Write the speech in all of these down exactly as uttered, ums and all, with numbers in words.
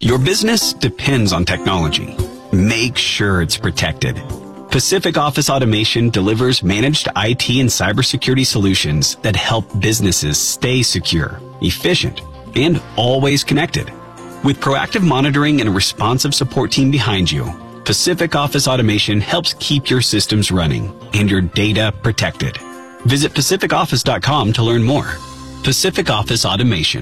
Your business depends on technology. Make sure it's protected. Pacific Office Automation delivers managed I T and cybersecurity solutions that help businesses stay secure, efficient, and always connected. With proactive monitoring and a responsive support team behind you, Pacific Office Automation helps keep your systems running and your data protected. Visit pacific office dot com to learn more. Pacific Office Automation.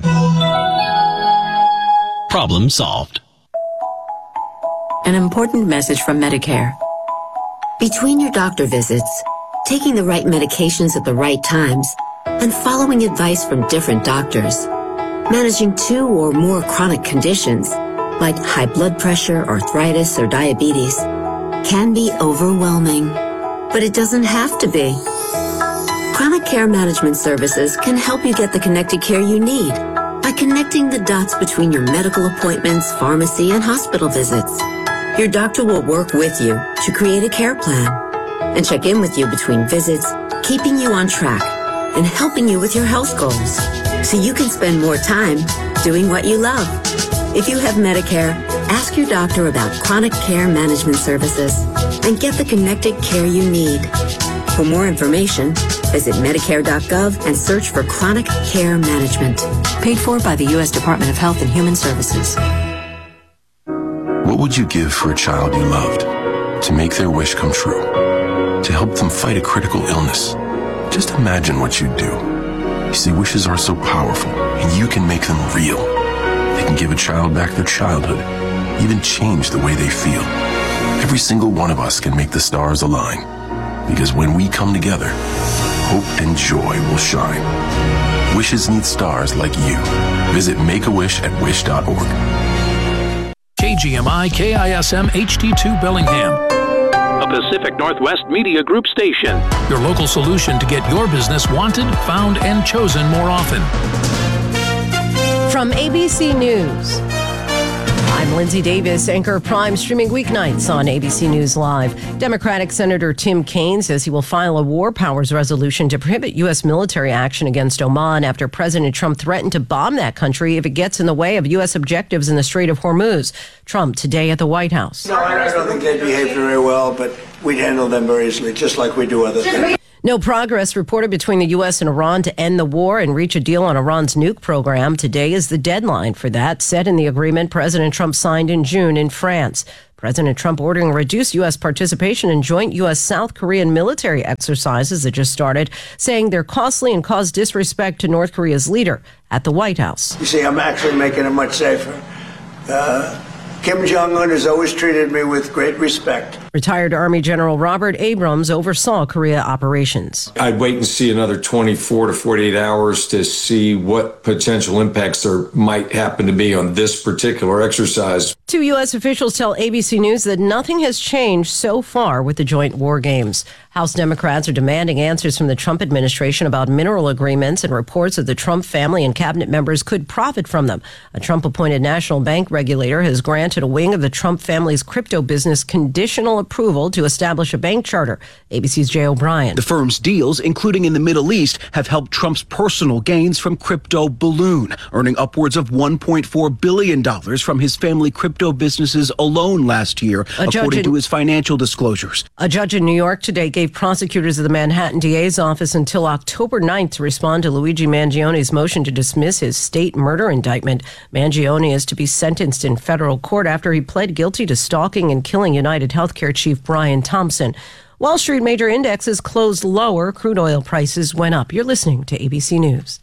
Problem solved. An important message from Medicare. Between your doctor visits, taking the right medications at the right times, and following advice from different doctors, managing two or more chronic conditions, like high blood pressure, arthritis, or diabetes, can be overwhelming. But it doesn't have to be. Chronic Care Management Services can help you get the connected care you need by connecting the dots between your medical appointments, pharmacy, and hospital visits. Your doctor will work with you to create a care plan and check in with you between visits, keeping you on track and helping you with your health goals so you can spend more time doing what you love. If you have Medicare, ask your doctor about Chronic Care Management Services and get the connected care you need. For more information, visit medicare dot gov and search for Chronic Care Management. Paid for by the U S Department of Health and Human Services. What would you give for a child you loved? To make their wish come true? To help them fight a critical illness? Just imagine what you'd do. You see, wishes are so powerful, and you can make them real. They can give a child back their childhood, even change the way they feel. Every single one of us can make the stars align. Because when we come together, hope and joy will shine. Wishes need stars like you. Visit make a wish at wish dot org. K G M I K I S M H D two Bellingham, a Pacific Northwest Media Group station. Your local solution to get your business wanted, found, and chosen more often. From A B C News, I'm Lindsay Davis, anchor Prime, streaming weeknights on A B C News Live. Democratic Senator Tim Kaine says he will file a war powers resolution to prohibit U S military action against Oman after President Trump threatened to bomb that country if it gets in the way of U S objectives in the Strait of Hormuz. Trump today at the White House. No, I don't think they behave very well, but we'd handle them very easily, just like we do other things. No progress reported between the U S and Iran to end the war and reach a deal on Iran's nuke program. Today is the deadline for that, set in the agreement President Trump signed in June in France. President Trump ordering reduced U S participation in joint U S-South Korean military exercises that just started, saying they're costly and cause disrespect to North Korea's leader at the White House. You see, I'm actually making it much safer. Uh, Kim Jong-un has always treated me with great respect. Retired Army General Robert Abrams oversaw Korea operations. I'd wait and see another twenty-four to forty-eight hours to see what potential impacts there might happen to be on this particular exercise. Two U S officials tell A B C News that nothing has changed so far with the joint war games. House Democrats are demanding answers from the Trump administration about mineral agreements and reports that the Trump family and cabinet members could profit from them. A Trump-appointed national bank regulator has granted a wing of the Trump family's crypto business conditional approval to establish a bank charter. A B C's Jay O'Brien. The firm's deals, including in the Middle East, have helped Trump's personal gains from crypto balloon, earning upwards of one point four billion dollars from his family crypto businesses alone last year, according in, to his financial disclosures. A judge in New York today gave prosecutors of the Manhattan D A's office until October ninth to respond to Luigi Mangione's motion to dismiss his state murder indictment. Mangione is to be sentenced in federal court after he pled guilty to stalking and killing United Healthcare chief Brian Thompson. Wall Street major indexes closed lower. Crude oil prices went up. You're listening to A B C News.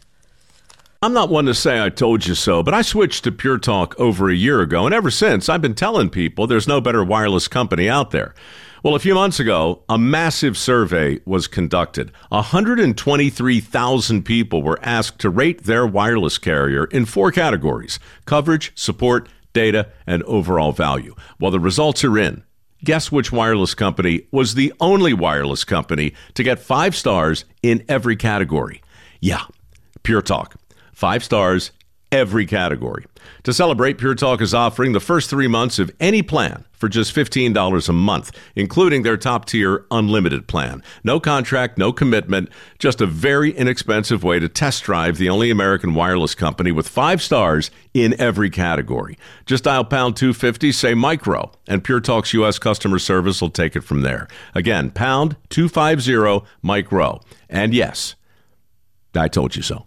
I'm not one to say I told you so, but I switched to Pure Talk over a year ago, and ever since, I've been telling people there's no better wireless company out there. Well, a few months ago, a massive survey was conducted. one hundred twenty-three thousand people were asked to rate their wireless carrier in four categories: coverage, support, data, and overall value. Well, the results are in. Guess which wireless company was the only wireless company to get five stars in every category? Yeah, Pure Talk. Five stars, every category. To celebrate, Pure Talk is offering the first three months of any plan for just fifteen dollars a month, including their top-tier unlimited plan. No contract, no commitment, just a very inexpensive way to test drive the only American wireless company with five stars in every category. Just dial pound two fifty, say micro, and Pure Talk's U S customer service will take it from there. Again, pound two fifty, micro. And yes, I told you so.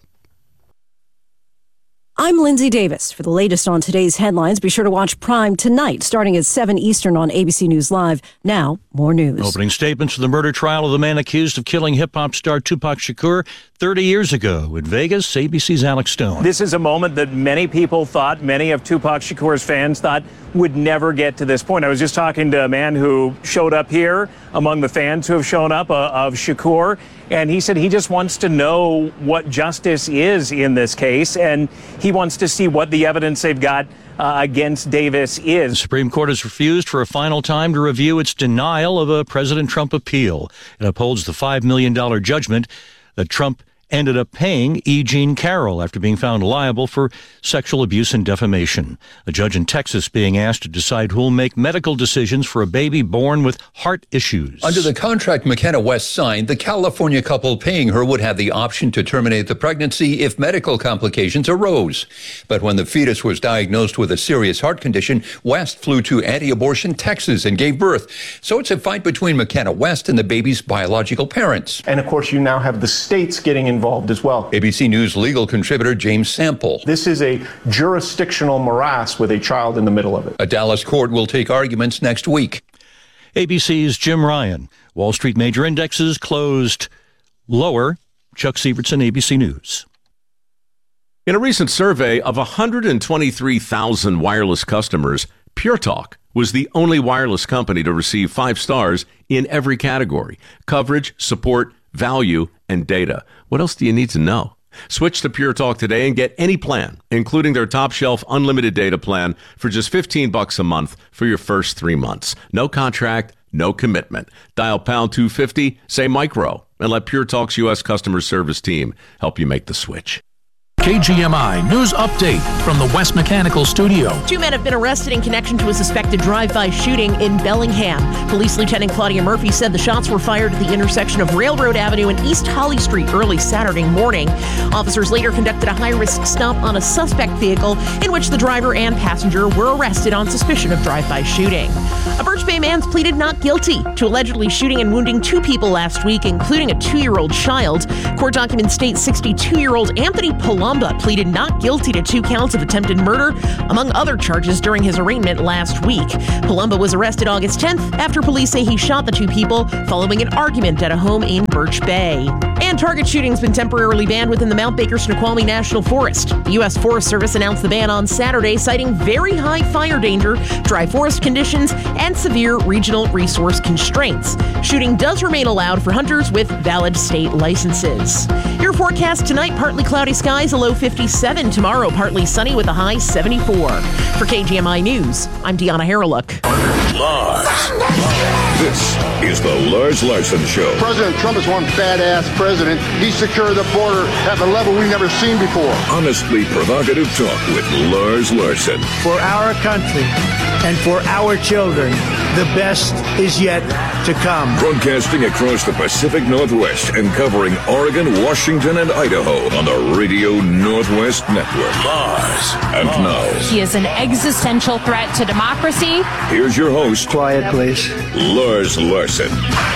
I'm Lindsay Davis. For the latest on today's headlines, be sure to watch Prime tonight, starting at seven Eastern on A B C News Live. Now, more news. Opening statements for the murder trial of the man accused of killing hip-hop star Tupac Shakur thirty years ago in Vegas. A B C's Alex Stone. This is a moment that many people thought, many of Tupac Shakur's fans thought would never get to this point. I was just talking to a man who showed up here among the fans who have shown up uh, of Shakur, and he said he just wants to know what justice is in this case, and he wants to see what the evidence they've got uh, against Davis is. The Supreme Court has refused for a final time to review its denial of a President Trump appeal. It upholds the five million dollars judgment that Trump ended up paying E. Jean Carroll after being found liable for sexual abuse and defamation. A judge in Texas being asked to decide who will make medical decisions for a baby born with heart issues. Under the contract McKenna West signed, the California couple paying her would have the option to terminate the pregnancy if medical complications arose. But when the fetus was diagnosed with a serious heart condition, West flew to anti-abortion Texas and gave birth. So it's a fight between McKenna West and the baby's biological parents. And of course, you now have the states getting involved. involved as well. A B C News legal contributor James Sample. This is a jurisdictional morass with a child in the middle of it. A Dallas court will take arguments next week. A B C's Jim Ryan. Wall Street major indexes closed lower. Chuck Sievertson, A B C News. In a recent survey of one hundred twenty-three thousand wireless customers, Pure Talk was the only wireless company to receive five stars in every category: coverage, support, value, and data. What else do you need to know? Switch to Pure Talk today and get any plan, including their top shelf unlimited data plan, for just fifteen bucks a month for your first three months. No contract, no commitment. Dial pound two fifty, say micro, and let Pure Talk's U S customer service team help you make the switch. K G M I News Update from the West Mechanical Studio. Two men have been arrested in connection to a suspected drive-by shooting in Bellingham. Police Lieutenant Claudia Murphy said the shots were fired at the intersection of Railroad Avenue and East Holly Street early Saturday morning. Officers later conducted a high-risk stop on a suspect vehicle in which the driver and passenger were arrested on suspicion of drive-by shooting. A Birch Bay man's pleaded not guilty to allegedly shooting and wounding two people last week, including a two-year-old child. Court documents state sixty-two-year-old Anthony Palumba pleaded not guilty to two counts of attempted murder, among other charges, during his arraignment last week. Palumba was arrested August tenth after police say he shot the two people following an argument at a home in Birch Bay. And target shooting's been temporarily banned within the Mount Baker Snoqualmie National Forest. The U S Forest Service announced the ban on Saturday, citing very high fire danger, dry forest conditions, and severe regional resource constraints. Shooting does remain allowed for hunters with valid state licenses. Your forecast tonight: partly cloudy skies, a low fifty-seven. Tomorrow, partly sunny with a high seventy-four. For K G M I News, I'm Deanna Harreluk. Lars. This is the Lars Larson Show. President Trump is one badass president. He secured the border at a level we've never seen before. Honestly provocative talk with Lars Larson. For our country and for our children, the best is yet to come. Broadcasting across the Pacific Northwest and covering Oregon, Washington, and Idaho on the Radio Northwest Network. Lars. And now, he is an existential threat to democracy. Here's your host. Quiet, please. Lars Larson.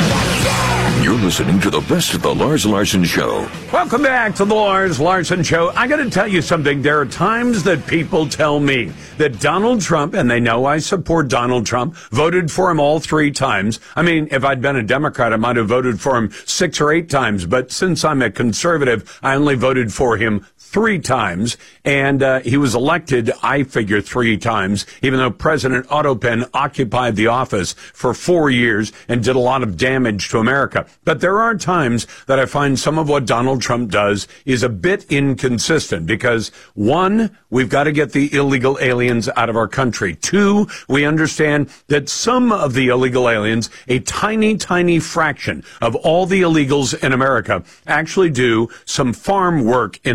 You're listening to the best of the Lars Larson Show. Welcome back to the Lars Larson Show. I got to tell you something. There are times that people tell me that Donald Trump, and they know I support Donald Trump, voted for him all three times. I mean, if I'd been a Democrat, I might have voted for him six or eight times. But since I'm a conservative, I only voted for him three times, and uh, he was elected, I figure, three times, even though President Otto Penn occupied the office for four years and did a lot of damage to America. But there are times that I find some of what Donald Trump does is a bit inconsistent because, one, we've got to get the illegal aliens out of our country. Two, we understand that some of the illegal aliens, a tiny, tiny fraction of all the illegals in America, actually do some farm work in America.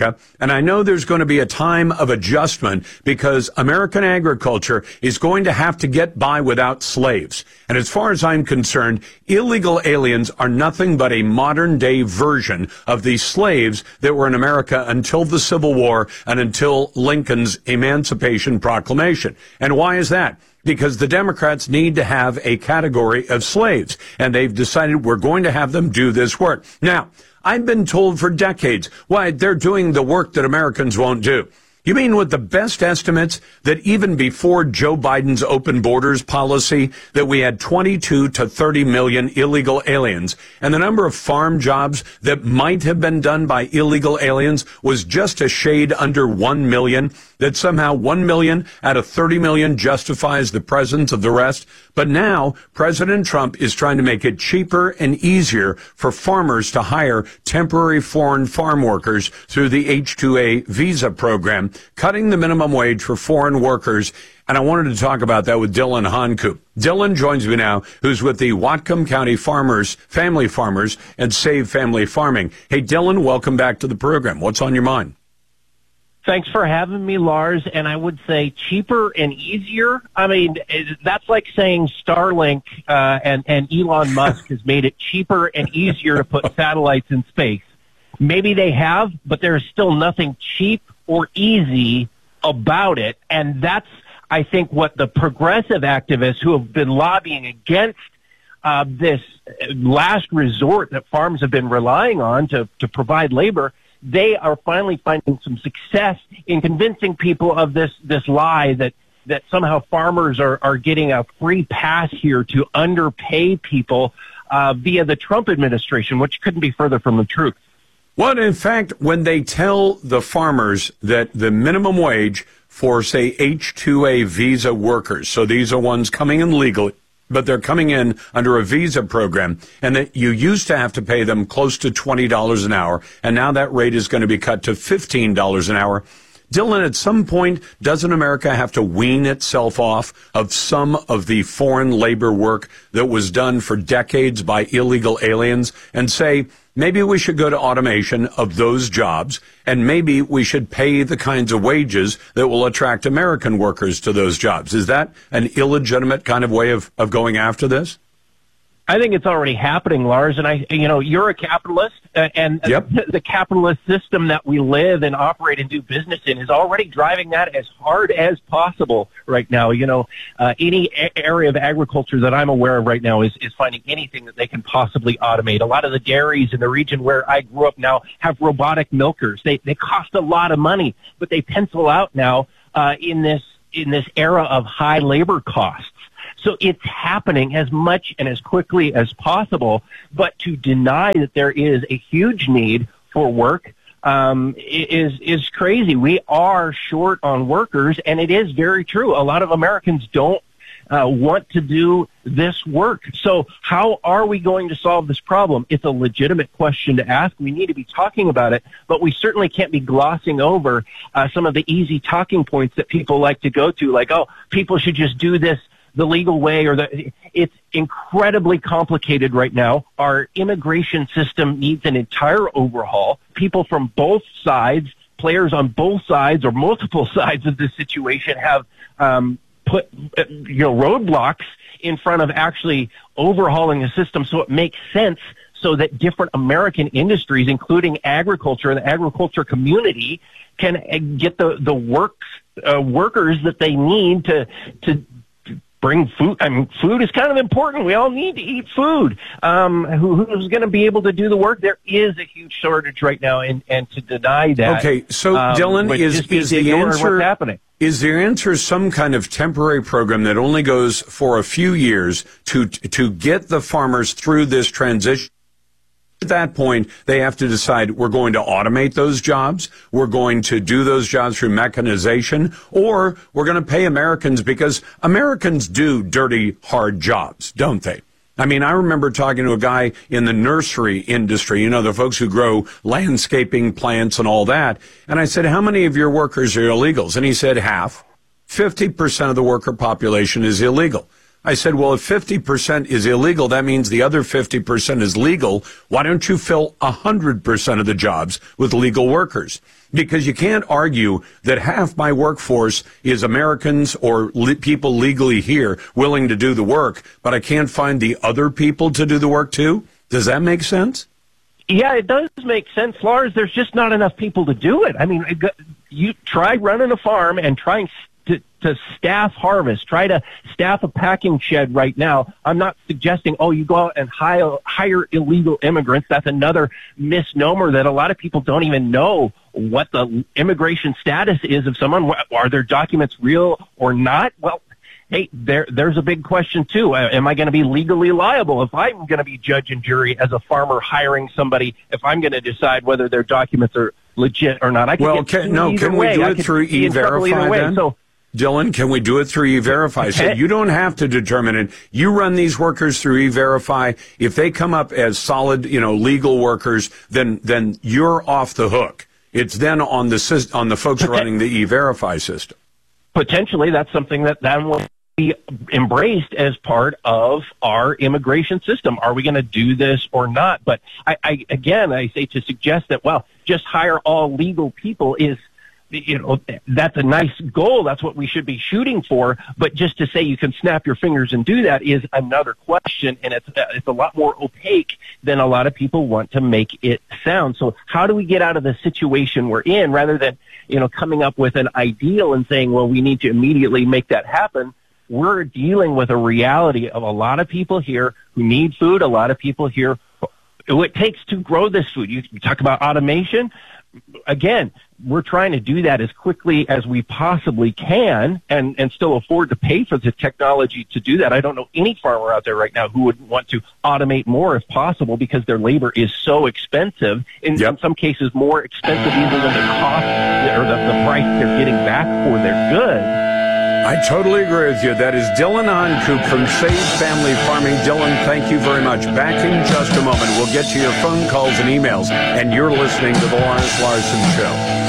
America. And I know there's going to be a time of adjustment because American agriculture is going to have to get by without slaves. And as far as I'm concerned, illegal aliens are nothing but a modern day version of the slaves that were in America until the Civil War and until Lincoln's Emancipation Proclamation. And why is that? Because the Democrats need to have a category of slaves, and they've decided we're going to have them do this work. Now, I've been told for decades, why, they're doing the work that Americans won't do. You mean with the best estimates that even before Joe Biden's open borders policy that we had twenty-two to thirty million illegal aliens, and the number of farm jobs that might have been done by illegal aliens was just a shade under one million, that somehow one million out of thirty million justifies the presence of the rest? But now President Trump is trying to make it cheaper and easier for farmers to hire temporary foreign farm workers through the H two A visa program, cutting the minimum wage for foreign workers. And I wanted to talk about that with Dylan Honkoop. Dylan joins me now, who's with the Whatcom County Farmers, Family Farmers, and Save Family Farming. Hey, Dylan, welcome back to the program. What's on your mind? Thanks for having me, Lars. And I would say cheaper and easier. I mean, that's like saying Starlink uh, and, and Elon Musk has made it cheaper and easier to put satellites in space. Maybe they have, but there's still nothing cheap or easy about it. And that's, I think, what the progressive activists who have been lobbying against uh, this last resort that farms have been relying on to, to provide labor, they are finally finding some success in convincing people of this, this lie that, that somehow farmers are, are getting a free pass here to underpay people uh, via the Trump administration, which couldn't be further from the truth. Well, in fact, when they tell the farmers that the minimum wage for, say, H two A visa workers, so these are ones coming in legally, but they're coming in under a visa program, and that you used to have to pay them close to twenty dollars an hour, and now that rate is going to be cut to fifteen dollars an hour. Dylan, at some point, doesn't America have to wean itself off of some of the foreign labor work that was done for decades by illegal aliens and say, maybe we should go to automation of those jobs, and maybe we should pay the kinds of wages that will attract American workers to those jobs? Is that an illegitimate kind of way of, of going after this? I think it's already happening, Lars. And I, you know, you're a capitalist, uh, and yep. the, the capitalist system that we live and operate and do business in is already driving that as hard as possible right now. You know, uh, any a- area of agriculture that I'm aware of right now is, is finding anything that they can possibly automate. A lot of the dairies in the region where I grew up now have robotic milkers. They they cost a lot of money, but they pencil out now uh, in this in this era of high labor costs. So it's happening as much and as quickly as possible, but to deny that there is a huge need for work um, is is crazy. We are short on workers, and it is very true. A lot of Americans don't uh, want to do this work. So how are we going to solve this problem? It's a legitimate question to ask. We need to be talking about it, but we certainly can't be glossing over uh, some of the easy talking points that people like to go to, like, oh, people should just do this the legal way, or the, it's incredibly complicated right now. Our immigration system needs an entire overhaul. People from both sides, players on both sides or multiple sides of the situation have um, put you know roadblocks in front of actually overhauling the system so it makes sense, so that different American industries, including agriculture and the agriculture community, can get the the work uh, workers that they need to to bring food. I mean, food is kind of important. We all need to eat food. Um, who, who's going to be able to do the work? There is a huge shortage right now, and, and to deny that. Okay, so um, Dylan, is, is the answer what's happening? Is the answer some kind of temporary program that only goes for a few years to to get the farmers through this transition? At that point, they have to decide, we're going to automate those jobs, we're going to do those jobs through mechanization, or we're going to pay Americans, because Americans do dirty, hard jobs, don't they? I mean, I remember talking to a guy in the nursery industry, you know, the folks who grow landscaping plants and all that, and I said, how many of your workers are illegals? And he said, half. fifty percent of the worker population is illegal. I said, well, if fifty percent is illegal, that means the other fifty percent is legal. Why don't you fill one hundred percent of the jobs with legal workers? Because you can't argue that half my workforce is Americans or le- people legally here willing to do the work, but I can't find the other people to do the work too. Does that make sense? Yeah, it does make sense, Lars. There's just not enough people to do it. I mean, you try running a farm and trying to, to staff harvest, try to staff a packing shed right now. I'm not suggesting, oh, you go out and hire, hire illegal immigrants. That's another misnomer that a lot of people don't even know what the immigration status is of someone. Are their documents real or not? Well, hey, there, there's a big question, too. Am I going to be legally liable if I'm going to be judge and jury as a farmer hiring somebody, if I'm going to decide whether their documents are legit or not? I can well, get can, no, can way. we do I it through E-Verify then? So, Dylan, can we do it through E-Verify? So you don't have to determine it. You run these workers through E-Verify. If they come up as solid, you know, legal workers, then then you're off the hook. It's then on the on the folks running the E-Verify system. Potentially, that's something that then will be embraced as part of our immigration system. Are we going to do this or not? But I, I again, I say to suggest that, well, just hire all legal people is, you know, that's a nice goal. That's what we should be shooting for. But just to say you can snap your fingers and do that is another question, and it's it's a lot more opaque than a lot of people want to make it sound. So how do we get out of the situation we're in, rather than, you know, coming up with an ideal and saying, well, we need to immediately make that happen? We're dealing with a reality of a lot of people here who need food, a lot of people here who it takes to grow this food. You, you talk about automation. Again, we're trying to do that as quickly as we possibly can and, and still afford to pay for the technology to do that. I don't know any farmer out there right now who would want to automate more if possible, because their labor is so expensive, in, yep. in some cases more expensive even than the cost or the, the price they're getting back for their goods. I totally agree with you. That is Dylan Onkoop from Sage Family Farming. Dylan, thank you very much. Back in just a moment. We'll get to your phone calls and emails, and you're listening to The Lars Larson Show.